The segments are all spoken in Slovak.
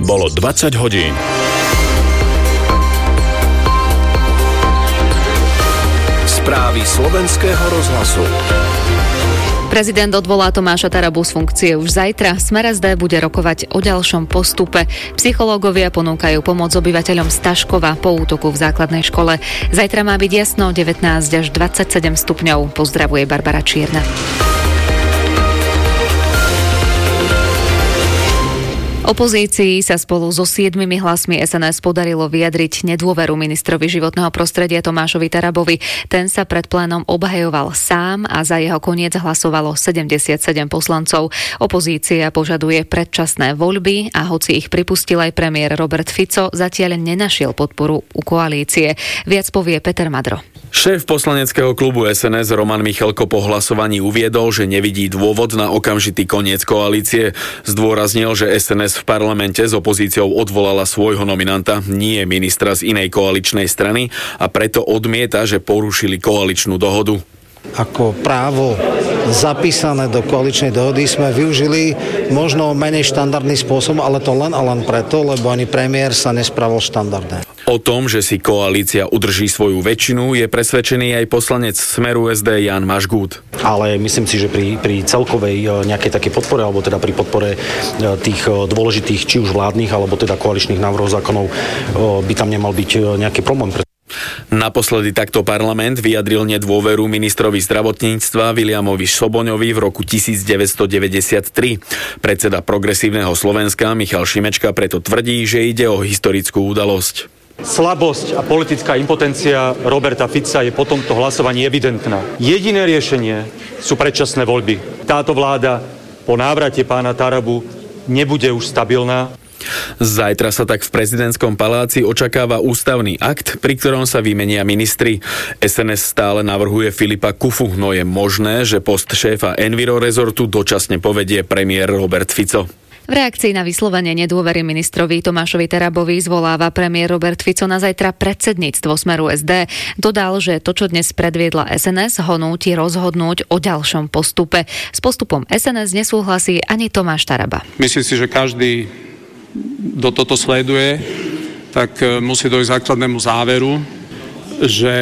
Bolo 20 hodín. Správy slovenského rozhlasu. Prezident odvolá Tomáša Tarabu z funkcie už zajtra. Smer-SD bude rokovať o ďalšom postupe. Psychológovia ponúkajú pomoc obyvateľom Staškova po útoku v základnej škole. Zajtra má byť jasno 19 až 27 stupňov. Pozdravuje Barbara Čierna. Opozícii sa spolu so 7 hlasmi SNS podarilo vyjadriť nedôveru ministrovi životného prostredia Tomášovi Tarabovi. Ten sa pred plénom obhajoval sám a za jeho koniec hlasovalo 77 poslancov. Opozícia požaduje predčasné voľby a hoci ich pripustil aj premiér Robert Fico, zatiaľ nenašiel podporu u koalície. Viac povie Peter Madro. Šéf poslaneckého klubu SNS Roman Michalko po hlasovaní uviedol, že nevidí dôvod na okamžitý koniec koalície. Zdôraznil, že SNS v parlamente s opozíciou odvolala svojho nominanta, nie ministra z inej koaličnej strany, a preto odmieta, že porušili koaličnú dohodu. Ako právo zapísané do koaličnej dohody sme využili možno menej štandardný spôsob, ale to len a len preto, lebo ani premiér sa nespravil štandardne. O tom, že si koalícia udrží svoju väčšinu, je presvedčený aj poslanec Smeru SD Jan Mažgút. Ale myslím si, že pri celkovej nejakej takej podpore, alebo teda pri podpore tých dôležitých, či už vládnych, alebo teda koaličných návrhov zákonov, by tam nemal byť nejaký problém. Naposledy takto parlament vyjadril nedôveru ministrovi zdravotníctva Viliamovi Soboňovi v roku 1993. Predseda Progresívneho Slovenska Michal Šimečka preto tvrdí, že ide o historickú udalosť. Slabosť a politická impotencia Roberta Fica je po tomto hlasovaní evidentná. Jediné riešenie sú predčasné voľby. Táto vláda po návrate pána Tarabu nebude už stabilná. Zajtra sa tak v prezidentskom paláci očakáva ústavný akt, pri ktorom sa vymenia ministri. SNS stále navrhuje Filipa Kufu, no je možné, že post šéfa Enviro rezortu dočasne povedie premiér Robert Fico. V reakcii na vyslovenie nedôvery ministrovi Tomášovi Tarabovi zvoláva premiér Robert Fico na zajtra predsedníctvo Smeru SD. Dodal, že to, čo dnes predviedla SNS, ho núti rozhodnúť o ďalšom postupe. S postupom SNS nesúhlasí ani Tomáš Taraba. Myslím si, že každý, kto toto sleduje, tak musí dojsť k základnému záveru, že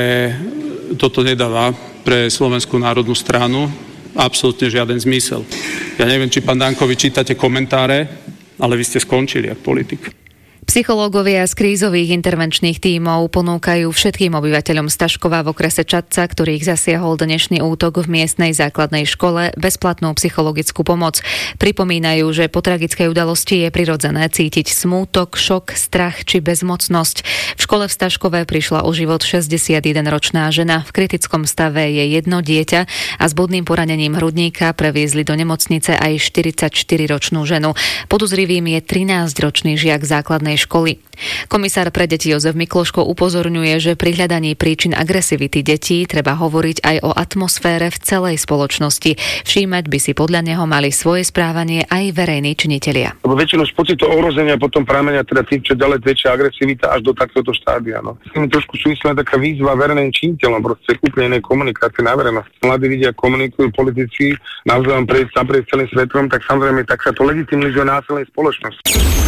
toto nedáva pre Slovenskú národnú stranu absolútne žiaden zmysel. Ja neviem, či pán Danko, vy čítate komentáre, ale vy ste skončili ako politik. Psychológovia z krízových intervenčných tímov ponúkajú všetkým obyvateľom Staškova v okrese Čadca, ktorých zasiahol dnešný útok v miestnej základnej škole, bezplatnú psychologickú pomoc. Pripomínajú, že po tragickej udalosti je prirodzené cítiť smútok, šok, strach či bezmocnosť. V škole v Staškove prišla o život 61-ročná žena. V kritickom stave je jedno dieťa a s bodným poranením hrudníka previezli do nemocnice aj 44-ročnú ženu. Podozrivým je 13-ročný žiak základnej školy. Komisár pre deti Jozef Mikloško upozorňuje, že pri hľadaní príčin agresivity detí treba hovoriť aj o atmosfére v celej spoločnosti. Všímať by si podľa neho mali svoje správanie aj verejní činitelia. Lebo väčšinou z pocitu ohrozenia potom pramenia teda tým, čo ďalej väčšia agresivita až do takéhoto štádia. No. S tým trošku súvislená taká výzva verejným činiteľom, proste úplne inej komunikácie na verejnosť. Mladí ľudia komunikujú, politici navzájom naprieč celým svetom, tak samozrejme tak sa to legitimizuje násilnej spoločnosti.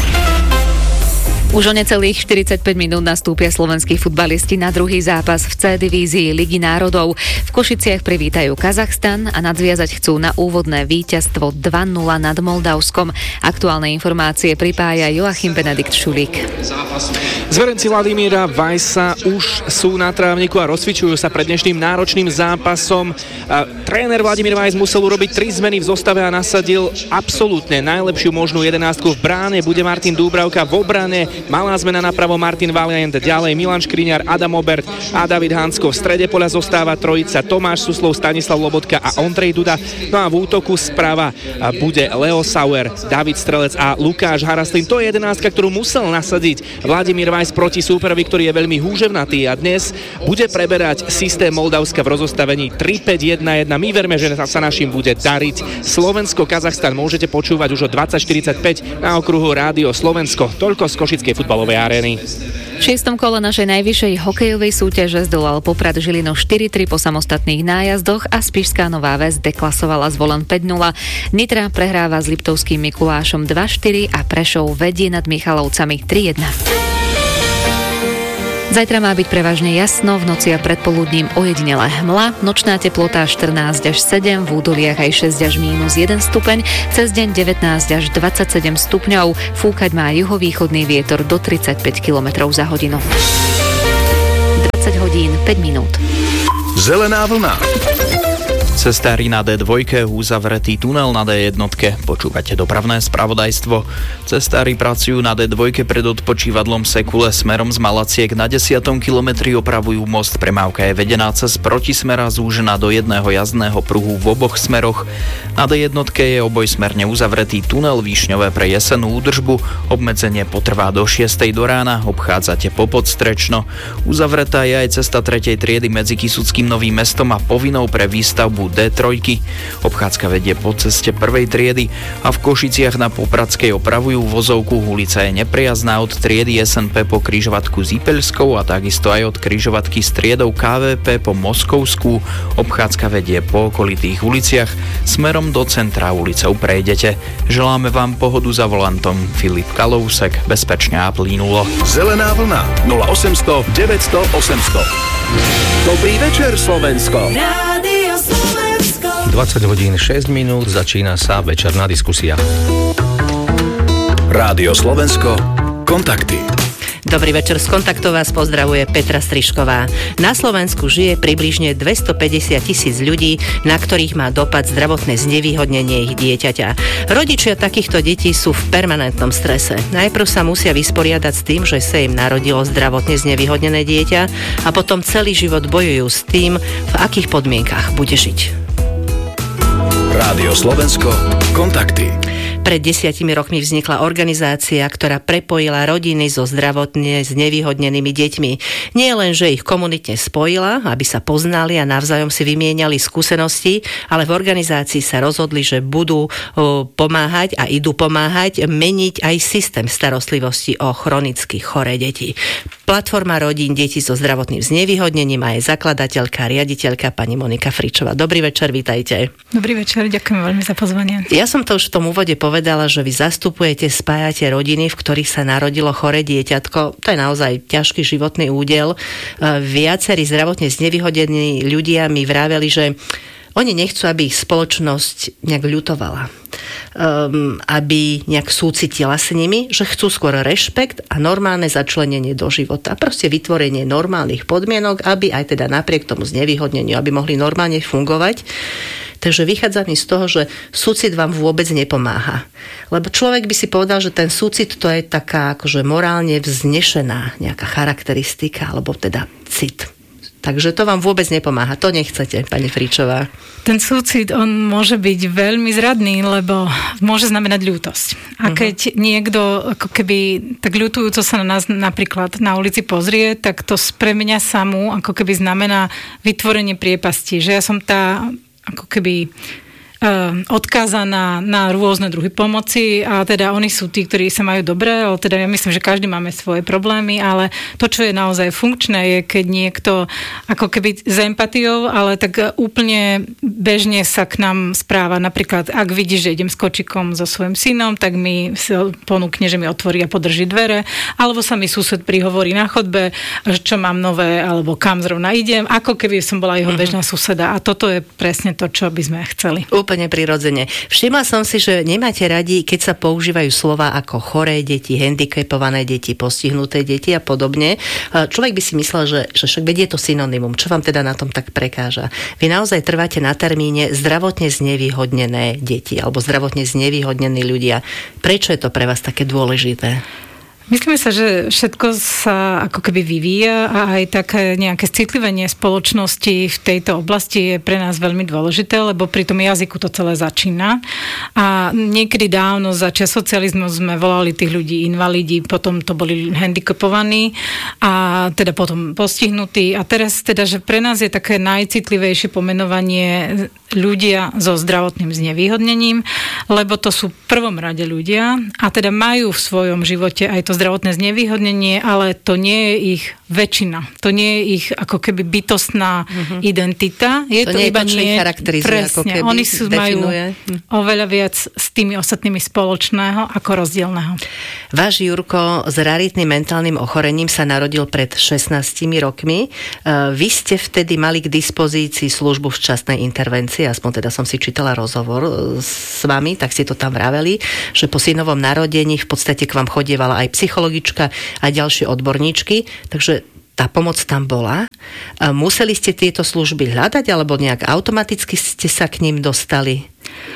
Už o necelých 45 minút nastúpia slovenskí futbalisti na druhý zápas v C divízii Ligy národov. V Košiciach privítajú Kazachstan a nadviazať chcú na úvodné víťazstvo 2-0 nad Moldavskom. Aktuálne informácie pripája Joachim Benedikt Šulík. Zverenci Vladimíra Vajsa už sú na trávniku a rozcvičujú sa pred dnešným náročným zápasom. Tréner Vladimír Vajs musel urobiť 3 zmeny v zostave a nasadil absolútne najlepšiu možnú jedenástku v bráne. Bude Martin Dúbravka v obrane. Malá zmena napravo Martin Valiant, ďalej Milan Škriňar, Adam Obert a David Hansko. V strede poľa zostáva trojica Tomáš Suslov, Stanislav Lobotka a Ondrej Duda. No a v útoku sprava bude Leo Sauer, David Strelec a Lukáš Harastlin. To je jedenástka, ktorú musel nasadiť Vladimír Vajs proti súperovi, ktorý je veľmi húževnatý a dnes bude preberať systém Moldavska v rozostavení 3-5-1-1. My verme, že sa našim bude dariť. Slovensko-Kazachstan môžete počúvať už o 20:45 na okruhu Rádio Slovensko. Toľko z Košic. Košickej futbalovej arény. V 6. kole našej najvyššej hokejovej súťaže zdolal Poprad Žilinu 4-3 po samostatných nájazdoch a Spišská Nová Ves deklasovala Zvolen 5-0. Nitra prehráva s Liptovským Mikulášom 2-4 a Prešov vedie nad Michalovcami 3-1. Zajtra má byť prevažne jasno, v noci a predpoludním ojedinele hmla, nočná teplota 14 až 7, v údoliach aj 6 až -1 stupeň, cez deň 19 až 27 stupňov, fúkať má juhovýchodný vietor do 35 km za hodinu. 20 hodín 5 minút. Zelená vlna. Cestári na D2, uzavretý tunel na D1. Počúvate dopravné spravodajstvo. Cestári pracujú na D2 pred odpočívadlom Sekule smerom z Malaciek. Na 10. kilometri opravujú most. Premávka je vedená cez protismera zúžená do jedného jazdného pruhu v oboch smeroch. Na D1 je obojsmerne uzavretý tunel Výšňové pre jesennú údržbu. Obmedzenie potrvá do 6. do rána. Obchádzate po Podstrečno. Uzavretá je aj cesta 3. triedy medzi Kysuckým Novým Mestom a povinnou pre výstavbu D3. Obchádzka vedie po ceste 1. triedy a v Košiciach na Popradskej opravujú vozovku. Ulica je neprejazná od triedy SNP po križovatku s Ipeľskou a takisto aj od križovatky s triedou KVP po Moskovskú. Obchádzka vedie po okolitých uliciach. Smerom do centra ulicou prejdete. Želáme vám pohodu za volantom. Filip Kalousek, bezpečne a plynulo. Zelená vlna 0800 900 800. Dobrý večer, Slovensko. 20 hodín 6 minút, začína sa večerná diskusia. Rádio Slovensko, kontakty. Dobrý večer, z kontaktov vás pozdravuje Petra Strišková. Na Slovensku žije približne 250 000 ľudí, na ktorých má dopad zdravotné znevýhodnenie ich dieťaťa. Rodičia takýchto detí sú v permanentnom strese. Najprv sa musia vysporiadať s tým, že sa im narodilo zdravotne znevýhodnené dieťa a potom celý život bojujú s tým, v akých podmienkach bude žiť. Rádio Slovensko, kontakty. Pred 10 rokmi vznikla organizácia, ktorá prepojila rodiny so zdravotne znevýhodnenými deťmi. Nie len, že ich komunitne spojila, aby sa poznali a navzájom si vymieniali skúsenosti, ale v organizácii sa rozhodli, že budú pomáhať a idú pomáhať meniť aj systém starostlivosti o chronicky choré deti. Platforma rodín detí so zdravotným znevýhodnením a je zakladateľka a riaditeľka pani Monika Fričová. Dobrý večer, vítajte. Dobrý večer, ďakujem veľmi za pozvanie. Ja som to už v tom úvode povedala, že vy zastupujete, spájate rodiny, v ktorých sa narodilo choré dieťatko. To je naozaj ťažký životný údel. Viacerí zdravotne znevýhodnení ľudia mi vraveli, že oni nechcú, aby ich spoločnosť nejak ľutovala, aby nejak súcitila s nimi, že chcú skôr rešpekt a normálne začlenenie do života. Proste vytvorenie normálnych podmienok, aby aj teda napriek tomu znevýhodneniu, aby mohli normálne fungovať. Takže vychádza mi z toho, že súcit vám vôbec nepomáha. Lebo človek by si povedal, že ten súcit to je taká akože morálne vznešená nejaká charakteristika, alebo teda cit. Takže to vám vôbec nepomáha. To nechcete, pani Fričová. Ten súcit, on môže byť veľmi zradný, lebo môže znamenať ľútosť. A keď niekto ako keby tak ľutujúco sa na nás napríklad na ulici pozrie, tak to pre mňa samú ako keby znamená vytvorenie priepasti. Že ja som tá ako keby odkázaná na rôzne druhy pomoci a teda oni sú tí, ktorí sa majú dobre, ale teda ja myslím, že každý máme svoje problémy, ale to, čo je naozaj funkčné, je, keď niekto ako keby s empatiou, ale tak úplne bežne sa k nám správa. Napríklad, ak vidí, že idem s kočikom so svojím synom, tak mi ponúkne, že mi otvorí a podrží dvere, alebo sa mi sused prihovorí na chodbe, čo mám nové, alebo kam zrovna idem, ako keby som bola jeho bežná suseda. A toto je presne to, čo by sme chceli. Úplne prirodzene. Všimla som si, že nemáte radi, keď sa používajú slova ako choré deti, handicapované deti, postihnuté deti a podobne. Človek by si myslel, že však je to synonymum. Čo vám teda na tom tak prekáža? Vy naozaj trváte na termíne zdravotne znevýhodnené deti alebo zdravotne znevýhodnení ľudia. Prečo je to pre vás také dôležité? Myslíme sa, že všetko sa ako keby vyvíja a aj také nejaké citlivenie spoločnosti v tejto oblasti je pre nás veľmi dôležité, lebo pri tom jazyku to celé začína. A niekedy dávno za čas socializmu sme volali tých ľudí invalidi, potom to boli handicapovaní a teda potom postihnutí. A teraz teda, že pre nás je také najcitlivejšie pomenovanie ľudia so zdravotným znevýhodnením, lebo to sú v prvom rade ľudia a teda majú v svojom živote aj to zdravotné znevýhodnenie, ale to nie je ich väčšina. To nie je ich ako keby bytostná identita. Je to iba nie presne. Oni majú oveľa viac s tými ostatnými spoločného ako rozdielného. Váš Jurko s raritným mentálnym ochorením sa narodil pred 16 rokmi. Vy ste vtedy mali k dispozícii službu včasnej intervencie, aspoň teda som si čítala rozhovor s vami, tak ste to tam vraveli, že po synovom narodení v podstate k vám chodievala aj psychologička a ďalšie odborníčky, takže tá pomoc tam bola. Museli ste tieto služby hľadať, alebo nejak automaticky ste sa k ním dostali?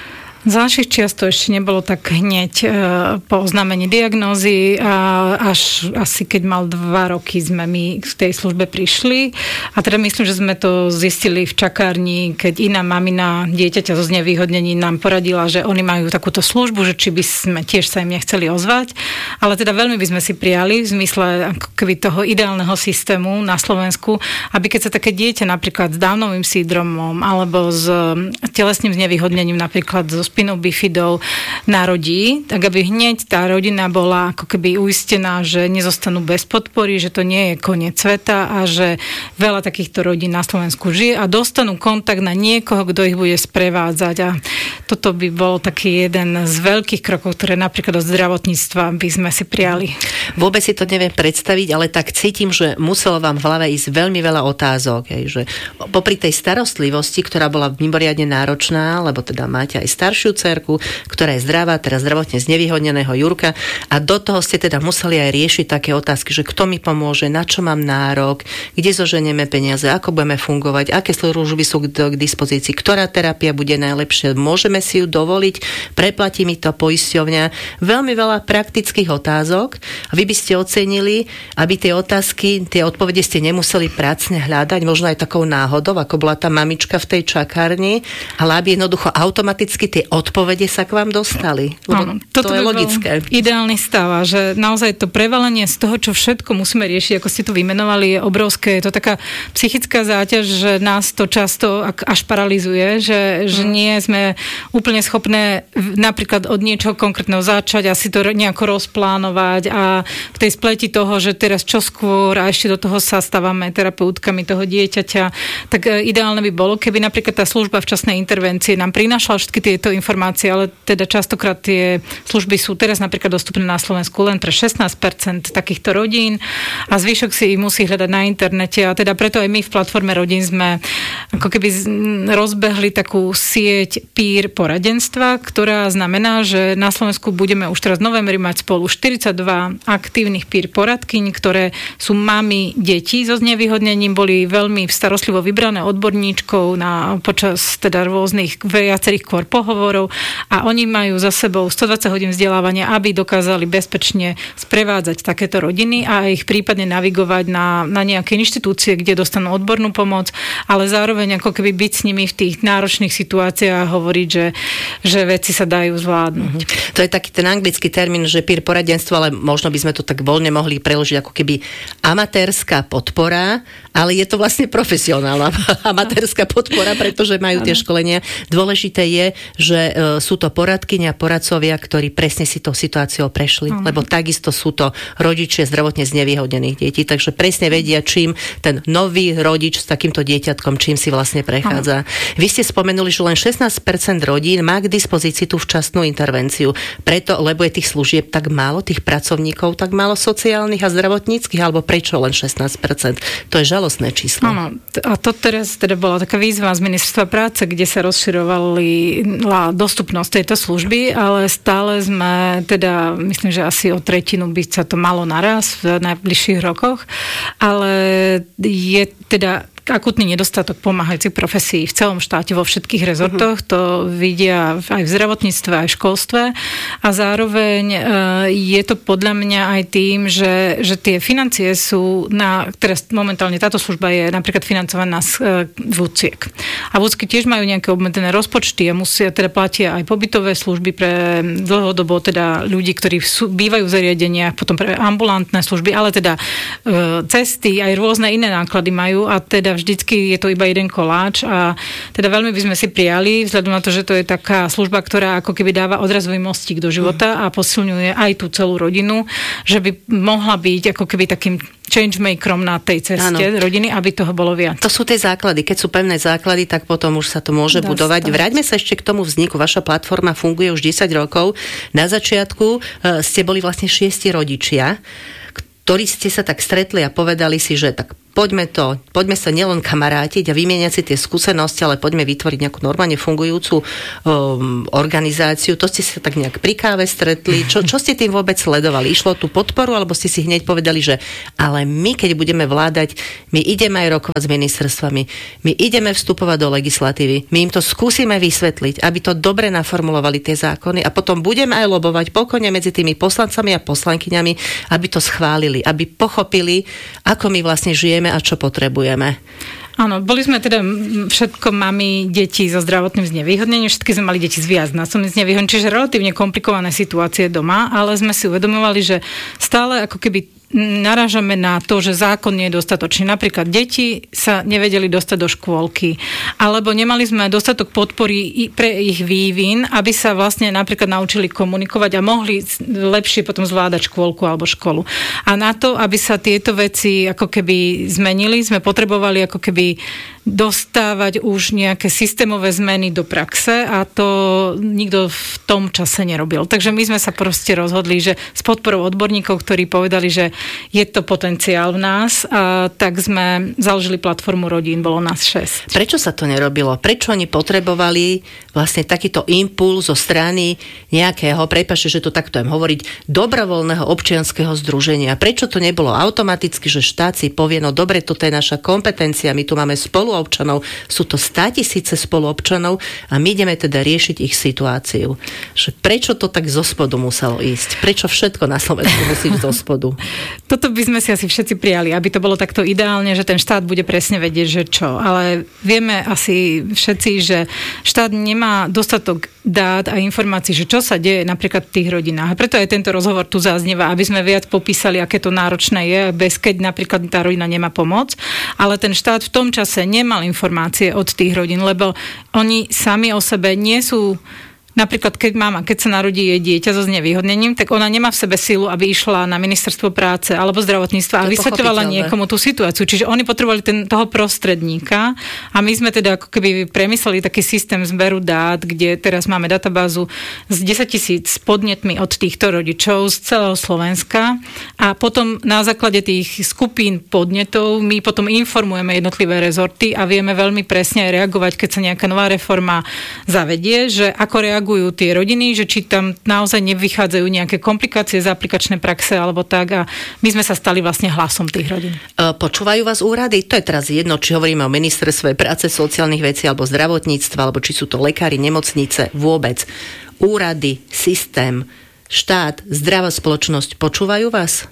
Za našich čiast to ešte nebolo tak hneď po oznámení diagnózy a až asi keď mal 2 roky sme my v tej službe prišli a teda myslím, že sme to zistili v čakárni, keď iná mamina dieťaťa so znevýhodnením nám poradila, že oni majú takúto službu, že či by sme tiež sa im nechceli ozvať, ale teda veľmi by sme si prijali v zmysle ako keby toho ideálneho systému na Slovensku, aby keď sa také dieťa napríklad s Downovým syndromom alebo s telesným znevýhodnením napríklad so spinou bifidou narodí, tak aby hneď tá rodina bola ako keby uistená, že nezostanú bez podpory, že to nie je koniec sveta a že veľa takýchto rodín na Slovensku žije a dostanú kontakt na niekoho, kto ich bude sprevádzať. A toto by bol taký jeden z veľkých krokov, ktoré napríklad do zdravotníctva by sme si prijali. Vôbec si to neviem predstaviť, ale tak cítim, že muselo vám v hlave ísť veľmi veľa otázok. Že popri tej starostlivosti, ktorá bola mimoriadne náročná, lebo teda máte aj staršiu dcerku, ktorá je zdravá, teraz zdravotne znevýhodneného Jurka a do toho ste teda museli aj riešiť také otázky, že kto mi pomôže, na čo mám nárok, kde zoženieme peniaze, ako budeme fungovať, aké služby sú k dispozícii, ktorá terapia bude najlepšia, môžeme si ju dovoliť, preplatí mi to poisťovňa. Veľmi veľa praktických otázok a vy by ste ocenili, aby tie otázky, tie odpovede ste nemuseli pracne hľadať, možno aj takou náhodou, ako bola tá mamička v tej čakárni, ale aby jednoducho automaticky tie odpovede sa k vám dostali. Áno, toto je logické. Ideálny stav, že naozaj to prevalenie z toho, čo všetko musíme riešiť, ako ste to vymenovali, je obrovské. Je to taká psychická záťaž, že nás to často až paralizuje, že nie sme úplne schopné napríklad od niečoho konkrétneho začať a si to nejako rozplánovať a v tej spleti toho, že teraz čo skôr a ešte do toho sa stávame terapeutkami toho dieťaťa, tak ideálne by bolo, keby napríklad tá služba včasnej intervencie nám prinášala všetky tieto informácie, ale teda častokrát tie služby sú teraz napríklad dostupné na Slovensku len pre 16% takýchto rodín a zvyšok si ich musí hľadať na internete a teda preto aj my v platforme rodín sme ako keby rozbehli takú sieť peer poradenstva, ktorá znamená, že na Slovensku budeme už teraz v novembri mať spolu 42 aktívnych peer poradkyň, ktoré sú mami detí so znevýhodnením, boli veľmi starostlivo vybrané odborníčkou počas teda rôznych viacerých kôr pohovorov a oni majú za sebou 120 hodín vzdelávania, aby dokázali bezpečne sprevádzať takéto rodiny a ich prípadne navigovať na nejaké inštitúcie, kde dostanú odbornú pomoc, ale zároveň ako keby byť s nimi v tých náročných situáciách a hovoriť, že veci sa dajú zvládnuť. To je taký ten anglický termín, že peer poradenstvo, ale možno by sme to tak voľne mohli preložiť ako keby amatérska podpora, ale je to vlastne profesionálna amatérska podpora, pretože majú tie školenia. Dôležité je, že sú to poradkyne a poradcovia, ktorí presne si tou situáciou prešli, lebo takisto sú to rodičia zdravotne znevýhodnených detí, takže presne vedia, čím ten nový rodič s takýmto dieťatkom, čím si vlastne prechádza. Vy ste spomenuli, že len 16% rodín má k dispozícii tú včasnú intervenciu. Preto, lebo je tých služieb tak málo, tých pracovníkov tak málo sociálnych a zdravotníckych, alebo prečo len 16%? To je žalostné číslo. Áno, a to teraz teda bola taká výzva z Ministerstva práce, kde sa rozširovala dostupnosť tejto služby, ale stále sme teda, myslím, že asi o tretinu by sa to malo naraz v najbližších rokoch, ale je teda akutný nedostatok pomáhajúcich profesí v celom štáte, vo všetkých rezortoch. To vidia aj v zdravotníctve, aj v školstve. A zároveň je to podľa mňa aj tým, že tie financie sú teraz momentálne táto služba je napríklad financovaná z VÚCIek. A VÚCky tiež majú nejaké obmedzené rozpočty a musia teda platia aj pobytové služby pre dlhodobo teda ľudí, ktorí bývajú v zariadeniach, potom pre ambulantné služby, ale teda cesty, aj rôzne iné náklady majú a teda vždycky je to iba jeden koláč a teda veľmi by sme si prijali, vzhľadom na to, že to je taká služba, ktorá ako keby dáva odrazový mostík do života a posilňuje aj tú celú rodinu, že by mohla byť ako keby takým changemakerom na tej ceste rodiny, aby toho bolo viac. To sú tie základy. Keď sú pevné základy, tak potom už sa to môže budovať. Vráťme sa ešte k tomu vzniku. Vaša platforma funguje už 10 rokov. Na začiatku ste boli vlastne 6 rodičia, ktorí ste sa tak stretli a povedali si, že tak poďme sa nielen kamarátiť a vymieňať si tie skúsenosti, ale poďme vytvoriť nejakú normálne fungujúcu organizáciu. To ste sa tak nejak pri káve stretli. Čo ste tým vôbec sledovali? Išlo tú podporu, alebo ste si hneď povedali, že ale my, keď budeme vládať, my ideme aj rokovať s ministerstvami, my ideme vstupovať do legislatívy, my im to skúsime vysvetliť, aby to dobre naformulovali tie zákony a potom budeme aj lobovať pokojne medzi tými poslancami a poslankyňami, aby to schválili, aby pochopili, ako my vlastne žijeme a čo potrebujeme. Áno, boli sme teda všetko mami detí so zdravotným znevýhodnením, všetky sme mali deti s viacnásobným znevýhodnením, čiže relatívne komplikované situácie doma, ale sme si uvedomovali, že stále ako keby narážame na to, že zákon nie je dostatočný. Napríklad deti sa nevedeli dostať do škôlky, alebo nemali sme dostatok podpory pre ich vývin, aby sa vlastne napríklad naučili komunikovať a mohli lepšie potom zvládať škôlku alebo školu. A na to, aby sa tieto veci ako keby zmenili, sme potrebovali ako keby dostávať už nejaké systémové zmeny do praxe a to nikto v tom čase nerobil. Takže my sme sa proste rozhodli, že s podporou odborníkov, ktorí povedali, že je to potenciál v nás, tak sme založili platformu rodín, bolo nás 6. Prečo sa to nerobilo? Prečo oni potrebovali vlastne takýto impuls zo strany nejakého, prepáčte, že to takto idem hovoriť, dobrovoľného občianskeho združenia? Prečo to nebolo automaticky, že štát si povie, no dobre, toto je naša kompetencia, my tu máme spoluobčanov, sú to 100 000 spoluobčanov a my ideme teda riešiť ich situáciu. Že prečo to tak zo spodu muselo ísť? Prečo všetko na Slovensku musí ísť zo spodu? Toto by sme si asi všetci prijali, aby to bolo takto ideálne, že ten štát bude presne vedieť, že čo. Ale vieme asi všetci, že štát nemá dostatok dát a informácií, že čo sa deje napríklad v tých rodinách. A preto aj tento rozhovor tu zaznieva, aby sme viac popísali, aké to náročné je, keď napríklad tá rodina nemá pomoc. Ale ten štát v tom čase nemal informácie od tých rodín, lebo oni sami o sebe nie sú. Napríklad, keď sa narodí jej dieťa so znevýhodnením, tak ona nemá v sebe silu, aby išla na ministerstvo práce alebo zdravotníctva a vysvetľovala niekomu tú situáciu. Čiže oni potrebovali toho prostredníka a my sme teda ako keby premysleli taký systém zberu dát, kde teraz máme databázu s 10 000 podnetmi od týchto rodičov z celého Slovenska a potom na základe tých skupín podnetov my potom informujeme jednotlivé rezorty a vieme veľmi presne aj reagovať, keď sa nejaká nová reforma zavedie, že ako reagujú tie rodiny, že či tam naozaj nevychádzajú nejaké komplikácie z aplikačnej praxe alebo tak a my sme sa stali vlastne hlasom tých rodín. Počúvajú vás úrady? To je teraz jedno, či hovoríme o ministerstve práce, sociálnych vecí alebo zdravotníctva, alebo či sú to lekári, nemocnice, vôbec. Úrady, systém, štát, zdravá spoločnosť, počúvajú vás?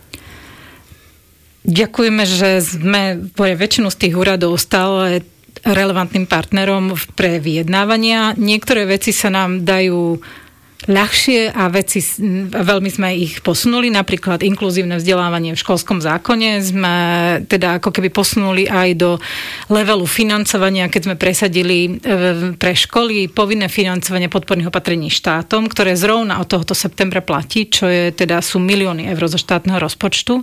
Ďakujeme, že sme pre väčšinu z tých úradov stále relevantným partnerom pre vyjednávania. Niektoré veci sa nám dajú ľahšie a veľmi sme ich posunuli, napríklad inkluzívne vzdelávanie v školskom zákone sme teda ako keby posunuli aj do levelu financovania, keď sme presadili pre školy povinné financovanie podporných opatrení štátom, ktoré zrovna od tohto septembra platí, čo je teda sú milióny eur zo štátneho rozpočtu.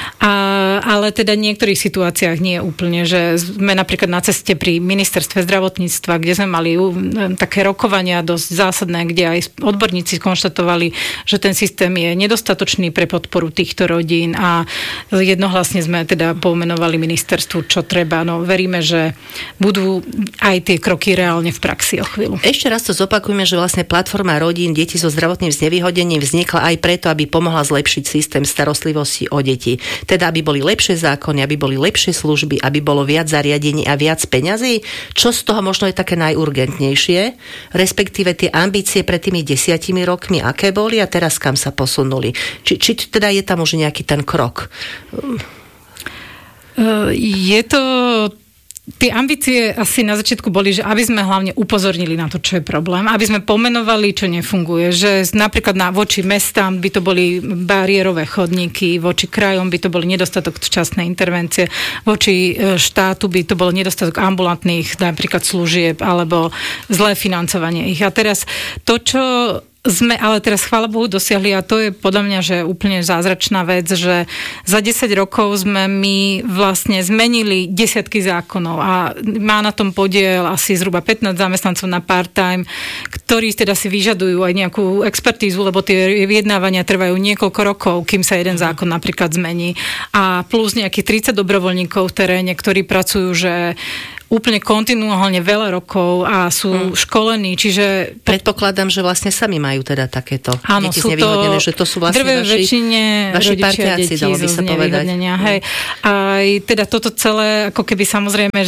Ale teda v niektorých situáciách nie je úplne, že sme napríklad na ceste pri ministerstve zdravotníctva, kde sme mali také rokovania dosť zásadné, kde aj odborníci konštatovali, že ten systém je nedostatočný pre podporu týchto rodín a jednohlasne sme teda pomenovali ministerstvu, čo treba. No veríme, že budú aj tie kroky reálne v praxi o chvíľu. Ešte raz to zopakujeme, že vlastne platforma rodín detí so zdravotným znevýhodením vznikla aj preto, aby pomohla zlepšiť systém starostlivosti o deti. Teda aby boli lepšie zákony, aby boli lepšie služby, aby bolo viac zariadení a viac peňazí. Čo z toho možno je také najurgentnejšie, respektíve tie ambície pred tými 10 rokmi, aké boli a teraz kam sa posunuli? Či teda je tam už nejaký ten krok? Je to tie ambície asi na začiatku boli, že aby sme hlavne upozornili na to, čo je problém, aby sme pomenovali, čo nefunguje, že napríklad voči mestám by to boli bariérové chodníky, voči krajom by to boli nedostatok včasnej intervencie, voči štátu by to bol nedostatok ambulantných napríklad služieb alebo zlé financovanie ich. A teraz to, čo sme ale teraz chvála Bohu dosiahli, a to je podľa mňa, že úplne zázračná vec, že za 10 rokov sme my vlastne zmenili desiatky zákonov a má na tom podiel asi zhruba 15 zamestnancov na part-time, ktorí teda si vyžadujú aj nejakú expertízu, lebo tie vyjednávania trvajú niekoľko rokov, kým sa jeden zákon napríklad zmení. A plus nejakých 30 dobrovoľníkov v teréne, ktorí pracujú, že úplne kontinuálne veľa rokov a sú školení, čiže... Predpokladám, že vlastne sami majú teda takéto deti znevýhodnené, že to sú vlastne vaši partiaci, dalo by sa povedať. Hej. A teda toto celé, ako keby samozrejme,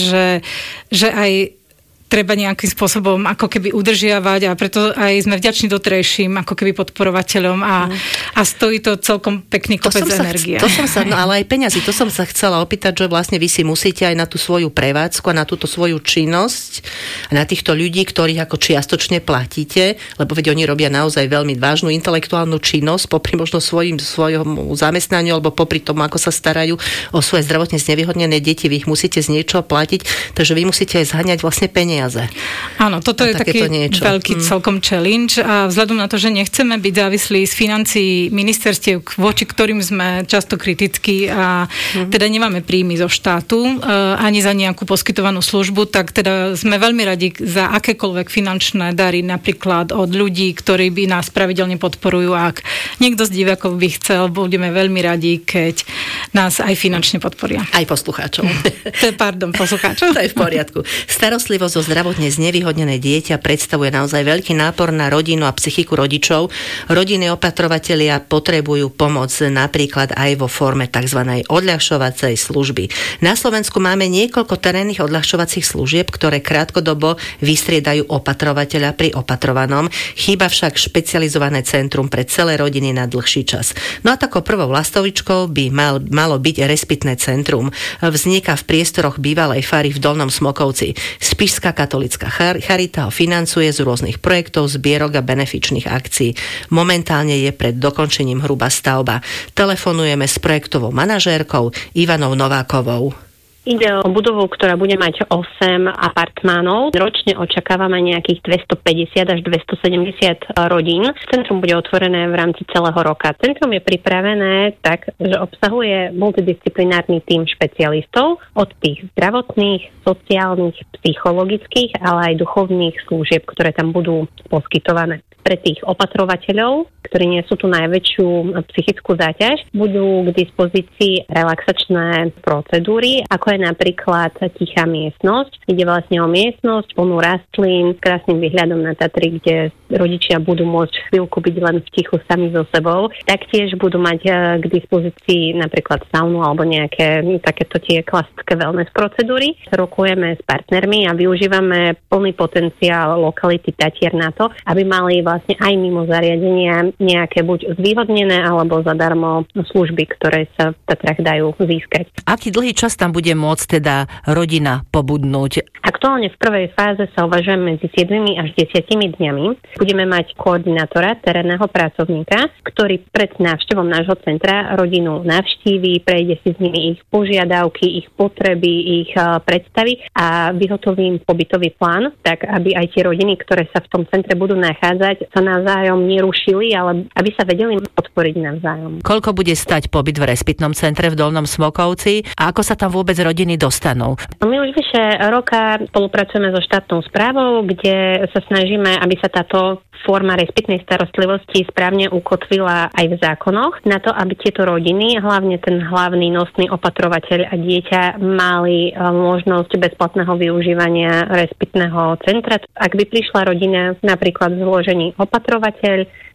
že aj treba nejakým spôsobom ako keby udržiavať a preto aj sme vďační doterajším ako keby podporovateľom a stojí to celkom pekný kopec energie. Ale aj peňazí, to som sa chcela opýtať, že vlastne vy si musíte aj na tú svoju prevádzku a na túto svoju činnosť a na týchto ľudí, ktorých ako čiastočne platíte, lebo veď oni robia naozaj veľmi vážnu intelektuálnu činnosť popri možno svojom zamestnaniu alebo popri tom, ako sa starajú o svoje zdravotne znevýhodnené deti, vy ich musíte z niečoho platiť, takže vy musíte aj zháňať vlastne peniaze. Áno, toto je taký veľký celkom challenge a vzhľadom na to, že nechceme byť závislí z financií ministerstiev, voči ktorým sme často kritickí a teda nemáme príjmy zo štátu ani za nejakú poskytovanú službu, tak teda sme veľmi radi za akékoľvek finančné dary, napríklad od ľudí, ktorí by nás pravidelne podporujú. Ak niekto z divákov by chcel, budeme veľmi radi, keď nás aj finančne podporia. Aj poslucháčov. Poslucháčov. To je v poriadku. Starostlivosť o zdravotne znevýhodnené dieťa predstavuje naozaj veľký nápor na rodinu a psychiku rodičov. Rodinní opatrovatelia potrebujú pomoc napríklad aj vo forme tzv. Odľahčovacej služby. Na Slovensku máme niekoľko terénnych odľahčovacích služieb, ktoré krátkodobo vystriedajú opatrovateľa pri opatrovanom. Chýba však špecializované centrum pre celé rodiny na dlhší čas. No a takou prvou lastovičkou by malo byť respitné centrum. Vzniká v priestoroch bývalej fary v Dolnom Smokovci. Spišská katolícka charita ho financuje z rôznych projektov, zbierok a benefičných akcií. Momentálne je pred dokončením hrubá stavba. Telefonujeme s projektovou manažérkou Ivanou Novákovou. Ide o budovu, ktorá bude mať 8 apartmánov. Ročne očakávame nejakých 250 až 270 rodín. Centrum bude otvorené v rámci celého roka. Centrum je pripravené tak, že obsahuje multidisciplinárny tím špecialistov od tých zdravotných, sociálnych, psychologických, ale aj duchovných služieb, ktoré tam budú poskytované. Pre tých opatrovateľov, ktorí nesú tú najväčšiu psychickú záťaž, budú k dispozícii relaxačné procedúry, ako je napríklad tichá miestnosť. Ide vlastne o miestnosť plnú rastlín s krásnym výhľadom na Tatry, kde rodičia budú môcť chvíľku byť len v tichu sami so sebou. Taktiež budú mať k dispozícii napríklad saunu alebo nejaké takéto tie klasické wellness procedúry. Rokujeme s partnermi a využívame plný potenciál lokality Tatier na to, aby mali vlastne aj mimo zariadenia nejaké buď zvýhodnené alebo zadarmo služby, ktoré sa v Tatrách dajú získať. Aký dlhý čas tam bude môcť teda rodina pobudnúť? Aktuálne v prvej fáze sa uvažujeme medzi 7 až 10 dňami. Budeme mať koordinátora, terénneho pracovníka, ktorý pred návštevom nášho centra rodinu navštíví, prejde si s nimi ich požiadavky, ich potreby, ich predstavy a vyhotoví im pobytový plán, tak aby aj tie rodiny, ktoré sa v tom centre budú nachádzať, sa navzájom nerušili, ale aby sa vedeli podporiť navzájom. Koľko bude stať pobyt v respitnom centre v Dolnom Smokovci a ako sa tam vôbec rodiny dostanú? My už vyše roka spolupracujeme so štátnou správou, kde sa snažíme, aby sa táto forma respitnej starostlivosti správne ukotvila aj v zákonoch, na to, aby tieto rodiny, hlavne ten hlavný nosný opatrovateľ a dieťa, mali možnosť bezplatného využívania respitného centra. Ak by prišla rodina napríklad v zložení opatrovateľ,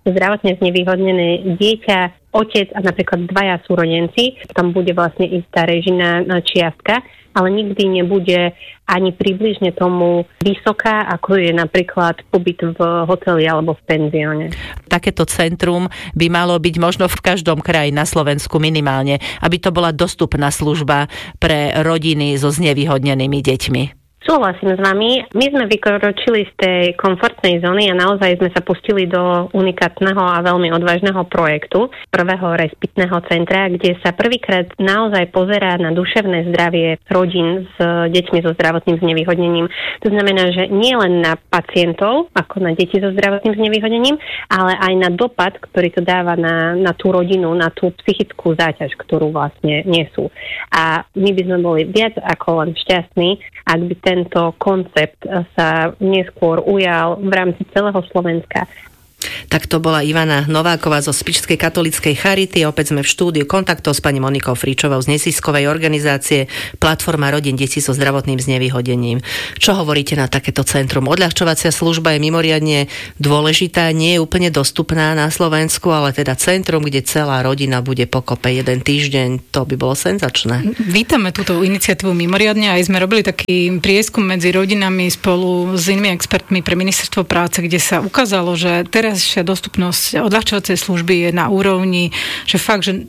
zdravotne znevýhodnené dieťa, otec a napríklad dvaja súrodenci, tam bude vlastne istá režijná čiastka, ale nikdy nebude ani približne tomu vysoká, ako je napríklad pobyt v hoteli alebo v penzióne. Takéto centrum by malo byť možno v každom kraji na Slovensku minimálne, aby to bola dostupná služba pre rodiny so znevýhodnenými deťmi. Súhlasím s vami. My sme vykročili z tej komfortnej zóny a naozaj sme sa pustili do unikátneho a veľmi odvážneho projektu prvého respitného centra, kde sa prvýkrát naozaj pozerá na duševné zdravie rodín s deťmi so zdravotným znevýhodnením. To znamená, že nie len na pacientov, ako na deti so zdravotným znevýhodnením, ale aj na dopad, ktorý to dáva na tú rodinu, na tú psychickú záťaž, ktorú vlastne nesú. A my by sme boli viac ako len šťastní, ak by tento koncept sa neskôr ujal v rámci celého Slovenska. Tak to bola Ivana Nováková zo Spišskej katolíckej charity. Opäť sme v štúdiu kontaktov s pani Monikou Fričovou z neziskovej organizácie Platforma rodín detí so zdravotným znevýhodením. Čo hovoríte na takéto centrum? Odľahčovacia služba je mimoriadne dôležitá, nie je úplne dostupná na Slovensku, ale teda centrum, kde celá rodina bude pokope jeden týždeň, to by bolo senzačné. Vítame túto iniciatívu mimoriadne, aj sme robili taký prieskum medzi rodinami spolu s inými expertmi pre ministerstvo práce, kde sa ukázalo, že teraz dostupnosť odľahčovacej služby je na úrovni, že fakt, že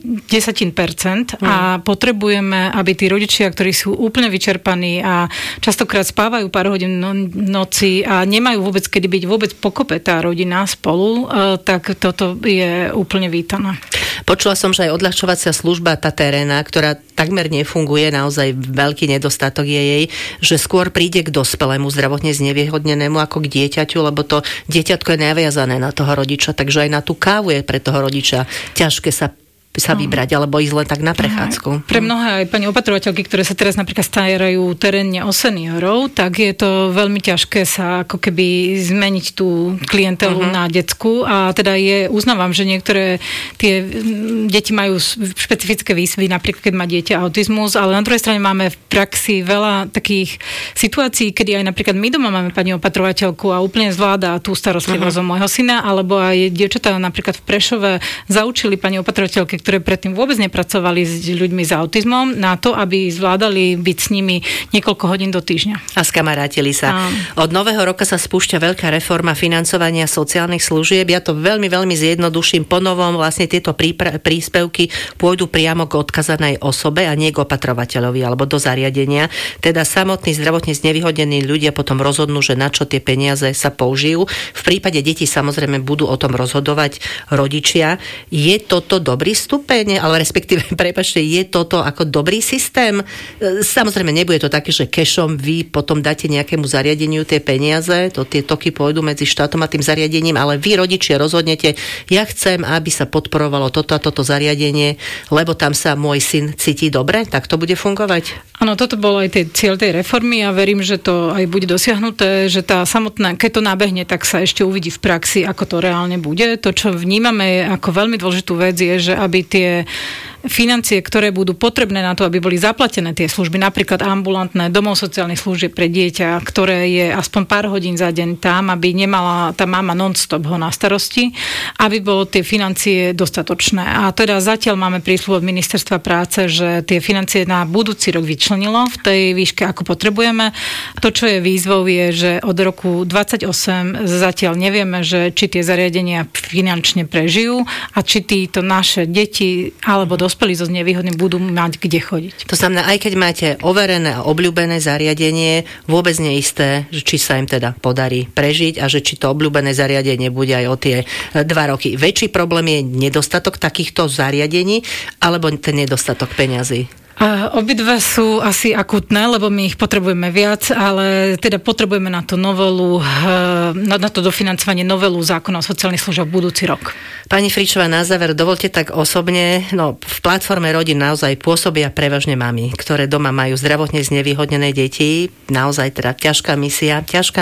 10% a potrebujeme, aby tí rodičia, ktorí sú úplne vyčerpaní a častokrát spávajú pár hodín noci a nemajú vôbec kedy byť vôbec pokope tá rodina spolu, tak toto je úplne vítané. Počula som, že aj odľahčovacia služba, tá terénna, ktorá takmer nefunguje, naozaj veľký nedostatok je jej, že skôr príde k dospelému zdravotne znevýhodnenému ako k dieťaťu, lebo to dieťatko je naviazané na toho rodiča, takže aj na tú kávu je pre toho rodiča ťažké sa vybrať, alebo ísť len tak na prechádzku. Pre mnohé aj pani opatrovateľky, ktoré sa teraz napríklad starajú terénne o seniorov, tak je to veľmi ťažké sa ako keby zmeniť tú klientelu na detskú a teda uznávam, že niektoré tie deti majú špecifické výzvy, napríklad keď má dieťa autizmus, ale na druhej strane máme v praxi veľa takých situácií, kedy aj napríklad my doma máme pani opatrovateľku a úplne zvláda tú starostlivosť o môjho syna, alebo aj dievčatá napríklad v Prešove zaučili pani opatrovateľke, ktoré predtým vôbec nepracovali s ľuďmi s autizmom, na to, aby zvládali byť s nimi niekoľko hodín do týždňa. A skamarátili sa. Od nového roka sa spúšťa veľká reforma financovania sociálnych služieb. Ja to veľmi, veľmi zjednoduším. Po novom vlastne tieto príspevky pôjdu priamo k odkazanej osobe a nie k opatrovateľovi alebo do zariadenia. Teda samotní zdravotne znevýhodnení ľudia potom rozhodnú, že na čo tie peniaze sa použijú. V prípade detí samozrejme budú o tom rozhodovať rodičia. Je toto dobrý stupeň, ale respektíve, prepáčte, je toto ako dobrý systém? Samozrejme, nebude to také, že cashom vy potom dáte nejakému zariadeniu tie peniaze, tie toky pôjdu medzi štátom a tým zariadením, ale vy, rodičia, rozhodnete, ja chcem, aby sa podporovalo toto a toto zariadenie, lebo tam sa môj syn cíti dobre, tak to bude fungovať? Áno, toto bol aj cieľ tej reformy a verím, že to aj bude dosiahnuté, že tá samotná, keď to nabehne, tak sa ešte uvidí v praxi, ako to reálne bude. To, čo vnímame ako veľmi dôležitú vec, je, že aby tie financie, ktoré budú potrebné na to, aby boli zaplatené tie služby, napríklad ambulantné domov sociálnych služieb pre dieťa, ktoré je aspoň pár hodín za deň tam, aby nemala tá mama non-stop ho na starosti, aby bolo tie financie dostatočné. A teda zatiaľ máme prísľub od ministerstva práce, že tie financie na budúci rok vyčlenilo v tej výške, ako potrebujeme. To, čo je výzvou, je, že od roku 28 zatiaľ nevieme, že či tie zariadenia finančne prežijú a či títo naše deti alebo dospelí so znevýhodným budú mať kde chodiť. To znamená, aj keď máte overené a obľúbené zariadenie, vôbec neisté, či sa im teda podarí prežiť a že či to obľúbené zariadenie bude aj o tie 2 roky. Väčší problém je nedostatok takýchto zariadení alebo ten nedostatok peňazí? Obidva sú asi akutné, lebo my ich potrebujeme viac, ale teda potrebujeme na to novelu, na to dofinancovanie novelu zákona o sociálnych službách budúci rok. Pani Fričová, na záver dovolte tak osobne, v platforme rodín naozaj pôsobia prevažne mami, ktoré doma majú zdravotne znevýhodnené deti. Naozaj teda ťažká misia.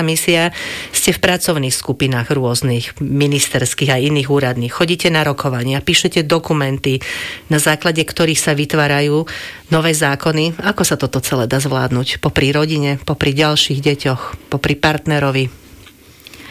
Ste v pracovných skupinách rôznych, ministerských a iných úradných. Chodíte na rokovania, píšete dokumenty, na základe ktorých sa vytvárajú nové zákony. Ako sa toto celé dá zvládnuť? Popri rodine, popri ďalších deťoch, popri partnerovi?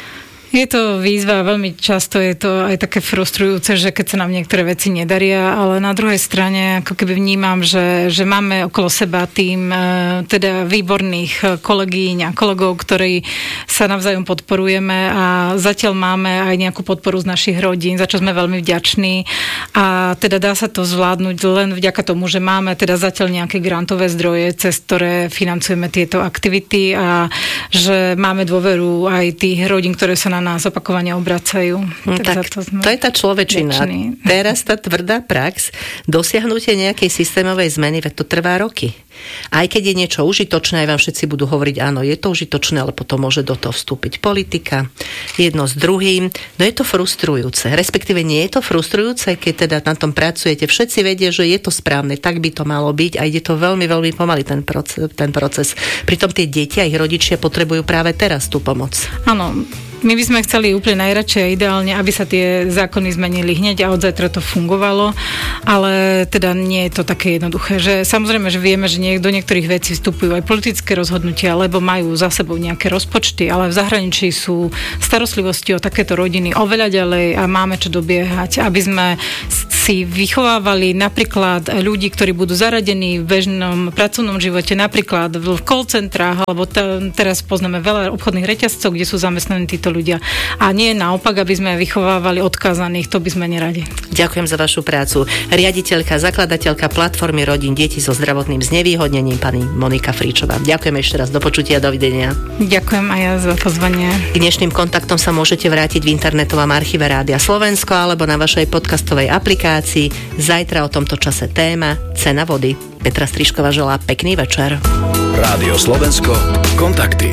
Je to výzva, veľmi často je to aj také frustrujúce, že keď sa nám niektoré veci nedaria, ale na druhej strane ako keby vnímam, že máme okolo seba tým teda výborných kolegyň a kolegov, ktorí sa navzájom podporujeme a zatiaľ máme aj nejakú podporu z našich rodín, za čo sme veľmi vďační a teda dá sa to zvládnuť len vďaka tomu, že máme teda zatiaľ nejaké grantové zdroje, cez ktoré financujeme tieto aktivity a že máme dôveru aj tých rodín, ktoré sa na nás opakovane obracajú. Tak to je tá človečina. Teraz tá tvrdá prax, dosiahnutie nejakej systémovej zmeny, veď to trvá roky. Aj keď je niečo užitočné, aj vám všetci budú hovoriť, áno, je to užitočné, ale potom môže do toho vstúpiť politika, jedno s druhým. No je to frustrujúce. Respektíve nie je to frustrujúce, keď teda na tom pracujete. Všetci vedia, že je to správne, tak by to malo byť a ide to veľmi, veľmi pomaly ten proces. Pritom tie deti a ich rodičia potrebujú práve teraz tú pomoc. Áno. My by sme chceli úplne najradšej a ideálne, aby sa tie zákony zmenili hneď a od zajtra to fungovalo, ale teda nie je to také jednoduché. Že samozrejme, že vieme, že do niektorých vecí vstupujú aj politické rozhodnutia, lebo majú za sebou nejaké rozpočty, ale v zahraničí sú starostlivosti o takéto rodiny oveľa ďalej a máme čo dobiehať, aby sme si vychovávali napríklad ľudí, ktorí budú zaradení v bežnom pracovnom živote, napríklad v call centrách, alebo teraz poznáme veľa obchodných reťazcov, kde sú zamestnaní títo ľudia. A nie naopak, aby sme vychovávali odkázaných, to by sme neradi. Ďakujem za vašu prácu. Riaditeľka, zakladateľka platformy rodín detí so zdravotným znevýhodnením pani Monika Fríčová. Ďakujem ešte raz, do počutia, dovidenia. Ďakujem aj ja za pozvanie. K dnešným kontaktom sa môžete vrátiť v internetovom archíve Rádia Slovensko alebo na vašej podcastovej aplikácii. Zajtra o tomto čase téma cena vody. Petra Strižková želá pekný večer. Rádio Slovensko, kontakty.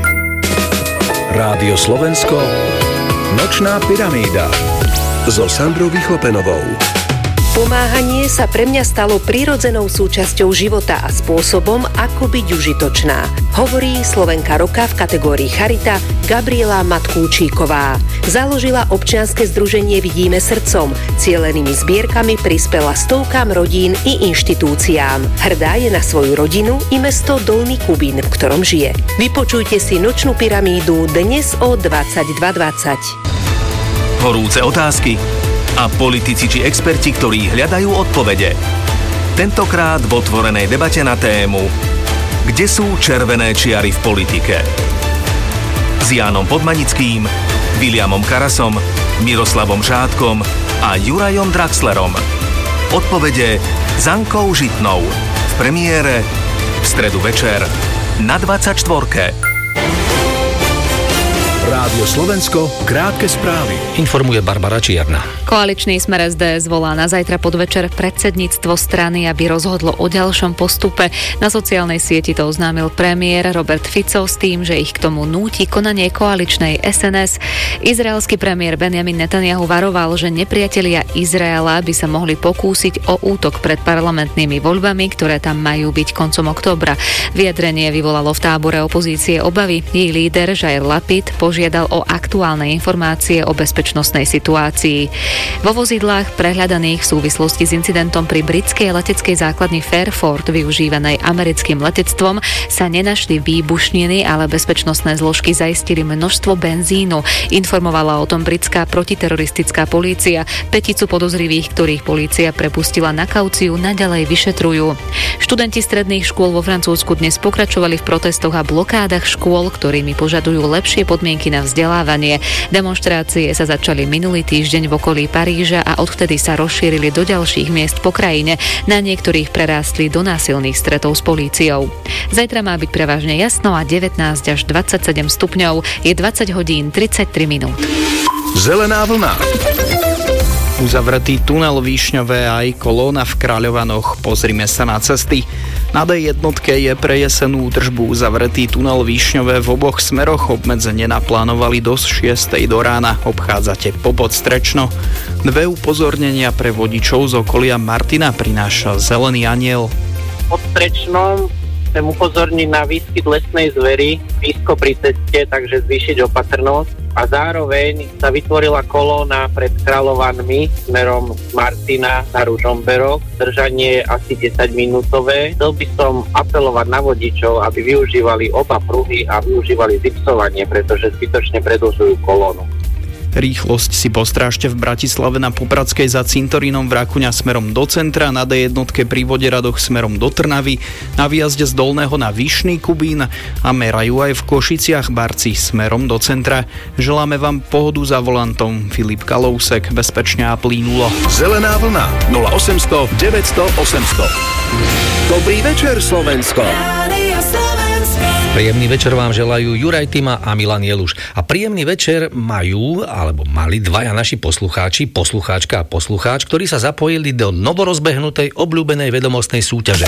Rádio Slovensko, Nočná pyramída so Sandrou Vychlopenovou. Pomáhanie sa pre mňa stalo prirodzenou súčasťou života a spôsobom, ako byť užitočná. Hovorí Slovenka roka v kategórii Charita Gabriela Matkúčíková. Založila občianske združenie Vidíme srdcom. Cielenými zbierkami prispela stovkám rodín i inštitúciám. Hrdá je na svoju rodinu i mesto Dolný Kubín, v ktorom žije. Vypočujte si Nočnú pyramídu dnes o 22:20. Horúce otázky a politici či experti, ktorí hľadajú odpovede. Tentokrát v otvorenej debate na tému Kde sú červené čiary v politike? S Jánom Podmanickým, Williamom Karasom, Miroslavom Žádkom a Jurajom Draxlerom. Odpovede s Ankou Žitnou v premiére v stredu večer na 24. Rádio Slovensko, krátke správy. Informuje Barbara Čierna. Koaličný Smer SDS zvolá na zajtra podvečer predsedníctvo strany, aby rozhodlo o ďalšom postupe. Na sociálnej sieti to oznámil premiér Robert Fico s tým, že ich k tomu núti konanie koaličnej SNS. Izraelský premiér Benjamin Netanyahu varoval, že nepriatelia Izraela by sa mohli pokúsiť o útok pred parlamentnými voľbami, ktoré tam majú byť koncom októbra. Vyjadrenie vyvolalo v tábore opozície obavy. Jej líder Jair Lapid požiadal o aktuálne informácie o bezpečnostnej situácii. Vo vozidlách prehľadaných v súvislosti s incidentom pri britskej leteckej základni Fairford, využívanej americkým letectvom, sa nenašli výbušniny, ale bezpečnostné zložky zaistili množstvo benzínu. Informovala o tom britská protiteroristická polícia. 5 podozrivých, ktorých polícia prepustila na kauciu, naďalej vyšetrujú. Študenti stredných škôl vo Francúzsku dnes pokračovali v protestoch a blokádach škôl, ktorými požadujú lepšie podmienky na vzdelávanie. Demonštrácie sa začali minulý týždeň v okolí Paríža a odvtedy sa rozšírili do ďalších miest po krajine. Na niektorých prerástli do násilných stretov s políciou. Zajtra má byť prevažne jasno a 19 až 27 stupňov. Je 20 hodín 33 minút. Zelená vlna. Uzavretý tunel Výšňové a aj kolóna v Kráľovanoch. Pozrime sa na cesty. Na D1 je pre jesenú údržbu uzavretý tunel Výšňové v oboch smeroch. Obmedzenie naplánovali do 6. do rána. Obchádzate popod Strečno. 2 upozornenia pre vodičov z okolia Martina prináša Zelený aniel. Pod Strečnom chcem upozorniť na výskyt lesnej zvery blízko pri ceste, takže zvýšiť opatrnosť. A zároveň sa vytvorila kolóna pred Kráľovanmi smerom Martina na Ružomberok. Držanie asi 10-minútové. Chcel by som apelovať na vodičov, aby využívali oba pruhy a využívali zipsovanie, pretože zbytočne predĺžujú kolónu. Rýchlosť si postrážte v Bratislave na Popradskej za cintorínom Vrakuňa smerom do centra, na D1 pri Voderadoch smerom do Trnavy, na výjazde z Dolného na Vyšný Kubín a merajú aj v Košiciach Barci smerom do centra. Želáme vám pohodu za volantom. Filip Kalousek, bezpečne a plynulo. Zelená vlna 0800 900 800. Dobrý večer, Slovensko. Príjemný večer vám želajú Juraj Tima a Milan Jeluš. A príjemný večer majú, alebo mali dvaja naši poslucháči, poslucháčka a poslucháč, ktorí sa zapojili do novorozbehnutej obľúbenej vedomostnej súťaže.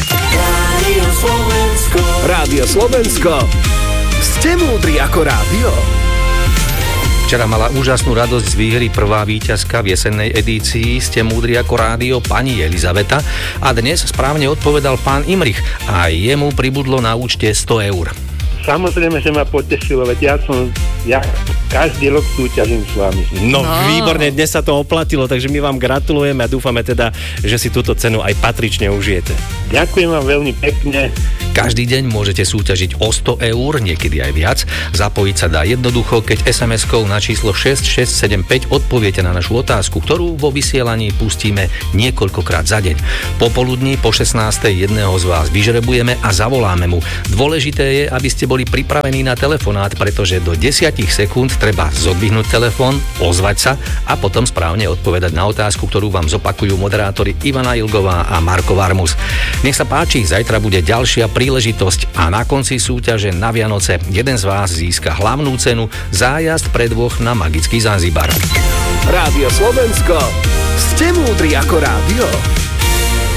Rádio Slovensko. Ste múdri ako rádio. Včera mala úžasnú radosť z výhry prvá víťazka v jesennej edícii Ste múdri ako rádio pani Elizaveta a dnes správne odpovedal pán Imrich a jemu pribudlo na účte 100 eur. Samozrejme, že ma potešilo, veď ja každý rok súťažím s vami. No, výborne, dnes sa to oplatilo, takže my vám gratulujeme a dúfame teda, že si túto cenu aj patrične užijete. Ďakujem vám veľmi pekne. Každý deň môžete súťažiť o 100 eur, niekedy aj viac. Zapojiť sa dá jednoducho, keď SMS-kou na číslo 6675 odpoviete na našu otázku, ktorú vo vysielaní pustíme niekoľkokrát za deň. Popoludní po 16. jedného z vás vyžrebujeme a zavoláme mu. Dôležité je, aby ste boli pripravení na telefonát, pretože do 10 sekúnd treba zodvihnúť telefón, ozvať sa a potom správne odpovedať na otázku, ktorú vám zopakujú moderátori Ivana Ilgová a Marko Varmus. Nech sa páči, zajtra bude ďalšia príležitosť a na konci súťaže na Vianoce jeden z vás získa hlavnú cenu zájazd pre dvoch na magický Zanzibar. Rádio Slovensko. Ste múdri ako rádio.